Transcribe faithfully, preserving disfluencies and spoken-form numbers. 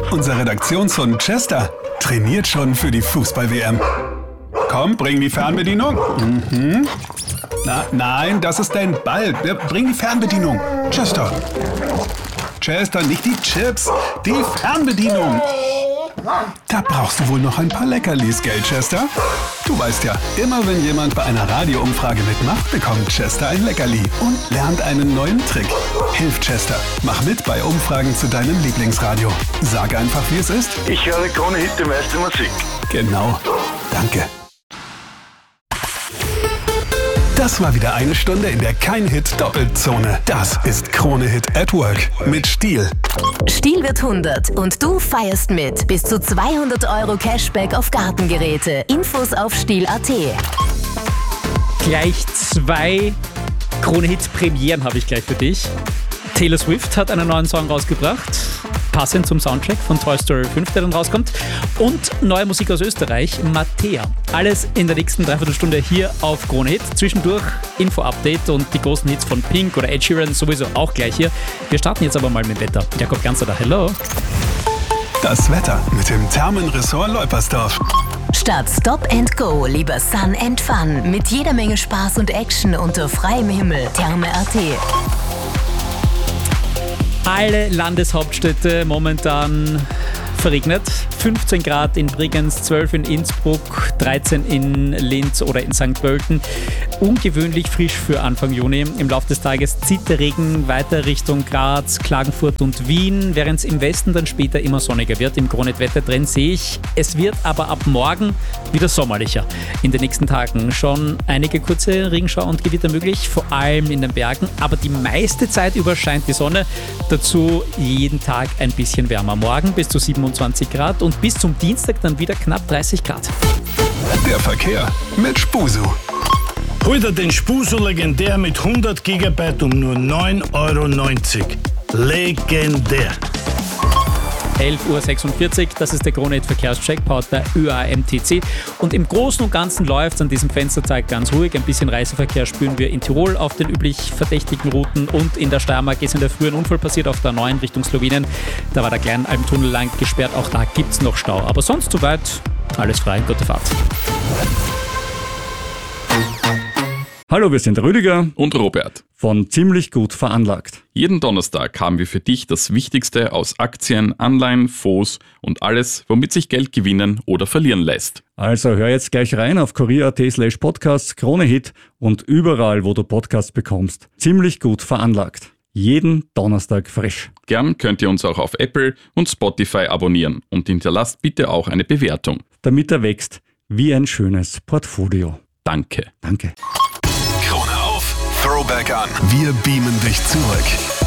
unser Redaktionshund Chester trainiert schon für die Fußball-W M. Komm, bring die Fernbedienung. Mhm. Na, nein, das ist dein Ball. Bring die Fernbedienung. Chester. Chester, nicht die Chips, die Fernbedienung. Da brauchst du wohl noch ein paar Leckerlis, gell, Chester? Du weißt ja, immer wenn jemand bei einer Radioumfrage mitmacht, bekommt Chester ein Leckerli und lernt einen neuen Trick. Hilf Chester, mach mit bei Umfragen zu deinem Lieblingsradio. Sag einfach, wie es ist. Ich höre Krone Hit, die meiste Musik. Genau. Danke. Das war wieder eine Stunde in der Kein-Hit-Doppelzone. Das ist Krone Hit at Work mit Stihl. Stihl wird hundert und du feierst mit. Bis zu zweihundert Euro Cashback auf Gartengeräte. Infos auf stihl punkt at. Gleich zwei Krone-Hit-Premieren habe ich gleich für dich. Taylor Swift hat einen neuen Song rausgebracht, passend zum Soundtrack von Toy Story fünf, der dann rauskommt. Und neue Musik aus Österreich, Mattea. Alles in der nächsten Dreiviertelstunde hier auf Krone Hit. Zwischendurch Info-Update und die großen Hits von Pink oder Ed Sheeran sowieso auch gleich hier. Wir starten jetzt aber mal mit Wetter. Jakob Ganzer da, hello. Das Wetter mit dem Thermenressort Leupersdorf. Statt Stop and Go lieber Sun and Fun. Mit jeder Menge Spaß und Action unter freiem Himmel. Therme punkt at. Alle Landeshauptstädte momentan verregnet. fünfzehn Grad in Bregenz, zwölf in Innsbruck, dreizehn in Linz oder in Sankt Pölten. Ungewöhnlich frisch für Anfang Juni. Im Laufe des Tages zieht der Regen weiter Richtung Graz, Klagenfurt und Wien, während es im Westen dann später immer sonniger wird. Im Krone-Hit-Wettertrend sehe ich, es wird aber ab morgen wieder sommerlicher. In den nächsten Tagen schon einige kurze Regenschauer und Gewitter möglich, vor allem in den Bergen, aber die meiste Zeit über scheint die Sonne. Dazu jeden Tag ein bisschen wärmer. Morgen bis zu siebenundzwanzig Grad und bis zum Dienstag dann wieder knapp dreißig Grad. Der Verkehr mit Spusu. Hol dir den Spusu legendär mit hundert Gigabyte um nur neun Euro neunzig. Legendär. elf Uhr sechsundvierzig, das ist der Krone-Hit Verkehrscheck, powered bei Ö A M T C. Und im Großen und Ganzen läuft es an diesem Fenstertag ganz ruhig. Ein bisschen Reiseverkehr spüren wir in Tirol auf den üblich verdächtigen Routen und in der Steiermark ist in der Früh ein Unfall passiert auf der neun Richtung Slowenien. Da war der Kleinalmtunnel lang gesperrt, auch da gibt es noch Stau. Aber sonst soweit alles frei, gute Fahrt. Hallo, wir sind Rüdiger und Robert von Ziemlich gut veranlagt. Jeden Donnerstag haben wir für dich das Wichtigste aus Aktien, Anleihen, Fonds und alles, womit sich Geld gewinnen oder verlieren lässt. Also hör jetzt gleich rein auf kurier punkt at slash podcasts, Krone Hit und überall, wo du Podcasts bekommst. Ziemlich gut veranlagt. Jeden Donnerstag frisch. Gern könnt ihr uns auch auf Apple und Spotify abonnieren und hinterlasst bitte auch eine Bewertung. Damit er wächst wie ein schönes Portfolio. Danke. Danke. Krone auf, Throwback an. Wir beamen dich zurück.